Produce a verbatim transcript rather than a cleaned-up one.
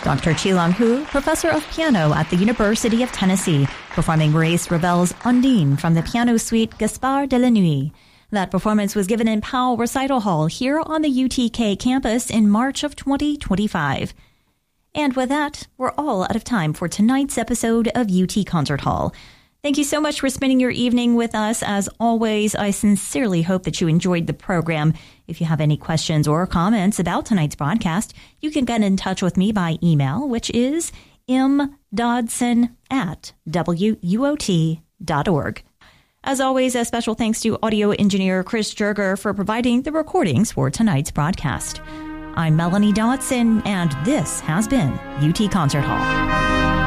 Doctor Qilang Hu, professor of piano at the University of Tennessee, performing Maurice Ravel's Undine from the piano suite Gaspard de la Nuit. That performance was given in Powell Recital Hall here on the U T K campus in March of twenty twenty-five. And with that, we're all out of time for tonight's episode of U T Concert Hall. Thank you so much for spending your evening with us. As always, I sincerely hope that you enjoyed the program. If you have any questions or comments about tonight's broadcast, you can get in touch with me by email, which is m dodson at w u o t dot org. As always, a special thanks to audio engineer Chris Jerger for providing the recordings for tonight's broadcast. I'm Melanie Dodson, and this has been U T Concert Hall.